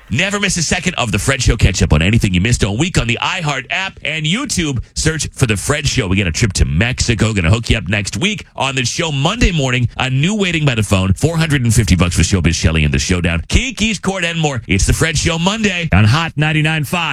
Never miss a second of The Fred Show. Catch up on anything you missed all week on the iHeart app and YouTube. Search for The Fred Show. We got a trip to Mexico. Going to hook you up next week on the show Monday morning. A new waiting by the phone. $450 for Showbiz Shelley and the Showdown. Kiki's Court and more. It's The Fred Show Monday on Hot 99.5.